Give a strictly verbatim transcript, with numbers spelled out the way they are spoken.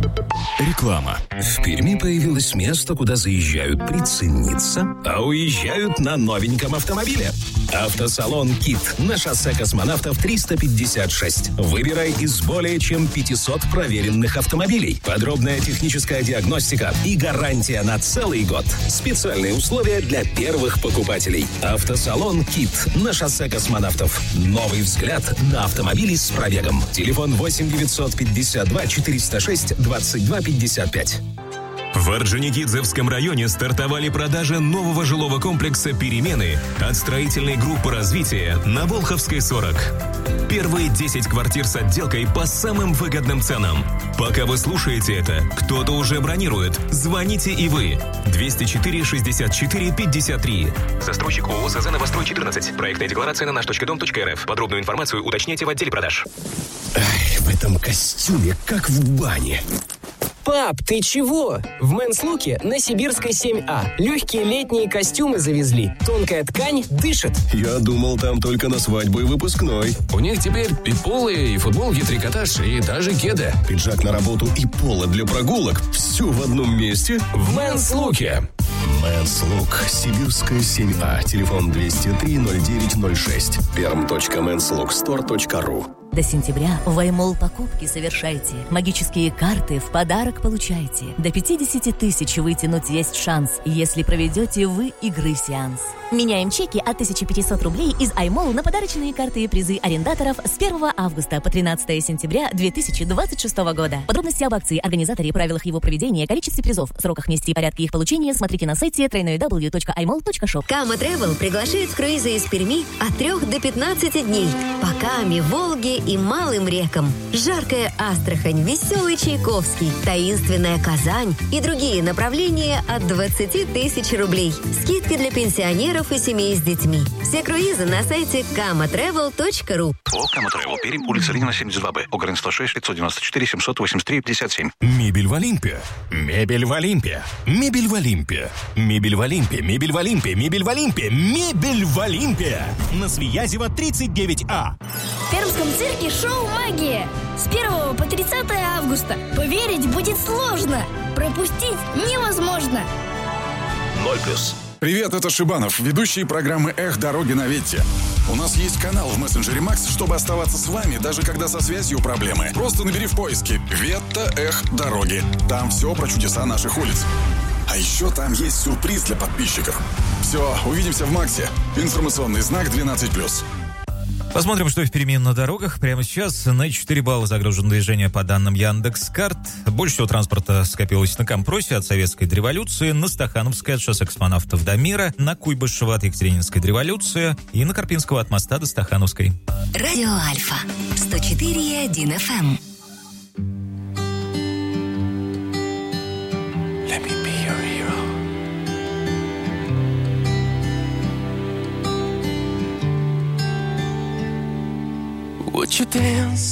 Реклама. В Перми появилось место, куда заезжают прицениться, а уезжают на новеньком автомобиле. Автосалон «Кит» на шоссе Космонавтов триста пятьдесят шесть. Выбирай из более чем пятисот проверенных автомобилей. Подробная техническая диагностика и гарантия на целый год. Специальные условия для первых покупателей. Автосалон «Кит» на шоссе Космонавтов. Новый взгляд на автомобили с пробегом. Телефон восемь девятьсот пятьдесят два четыреста шесть двадцать два пятьдесят пять. В Орджоникидзевском районе стартовали продажи нового жилого комплекса «Перемены» от строительной группы развития на Волховской сорок. Первые десять квартир с отделкой по самым выгодным ценам. Пока вы слушаете это, кто-то уже бронирует. Звоните и вы. двести четыре шестьдесят четыре пятьдесят три. Застройщик ООО «СЗ Новострой четырнадцать». Проектная декларация на наш точка дом точка эр эф. Подробную информацию уточняйте в отделе продаж. Ай, в этом костюме, как в бане. Пап, ты чего? В Men's Look'е на Сибирской семь А легкие летние костюмы завезли. Тонкая ткань дышит. Я думал, там только на свадьбу и выпускной. У них теперь и поло, и футболки, трикотаж, и даже кеды. Пиджак на работу и поло для прогулок. Все в одном месте. В Men's Look'е. Men's Look. Сибирская семь А. Телефон двести три ноль девять ноль шесть. перм точка мэнс лук стор точка ру. До сентября в iMall покупки совершайте. Магические карты в подарок получайте. До пятьдесят тысяч вытянуть есть шанс, если проведете вы игры сеанс. Меняем чеки от тысяча пятьсот рублей из iMall на подарочные карты и призы арендаторов с первого августа по тринадцатое сентября две тысячи двадцать шестого года. Подробности об акции, организаторе, правилах его проведения, количестве призов, сроках вместе и порядке их получения смотрите на сайте дабл ю дабл ю дабл ю точка ай мол точка шоп. Кама Travel приглашает в круизы из Перми от трех до пятнадцати дней по Каме, Волге и малым рекам. Жаркая Астрахань, веселый Чайковский, таинственная Казань и другие направления от двадцати тысяч рублей. Скидки для пенсионеров и семей с детьми. Все круизы на сайте кама трэвел точка ру. О, Кама Travel, Пермь, улица Ленина, семьдесят два Б, Огрен сто шесть, пятьсот девяносто четыре, семьсот восемьдесят три, пятьдесят семь. Мебель в Олимпе. Мебель в Олимпе. Мебель в Олимпе. Мебель в Олимпе. Мебель в Олимпе. Мебель в Олимпе. Мебель в Олимпе. На Свиязева тридцать девять А. В Пермском цирке шоу «Магия». С первого по тридцатое августа. Поверить будет сложно. Пропустить невозможно. Ноль плюс. Привет, это Шибанов, ведущий программы «Эх, дороги на Ветте». У нас есть канал в мессенджере Макс, чтобы оставаться с вами, даже когда со связью проблемы. Просто набери в поиске «Ветта, эх, дороги». Там все про чудеса наших улиц. А еще там есть сюрприз для подписчиков. Все, увидимся в Максе. Информационный знак двенадцать плюс. Посмотрим, что в Перми на дорогах. Прямо сейчас на четыре балла загружено движение по данным Яндекс.Карт. Больше всего транспорта скопилось на Компросе от Советской до Революции, на Стахановской от шоссе Космонавтов до Мира, на Куйбышева от Екатерининской до Революции и на Карпинского от моста до Стахановской. Радио Альфа сто четыре и один эф эм. Let me be your hero. Would you dance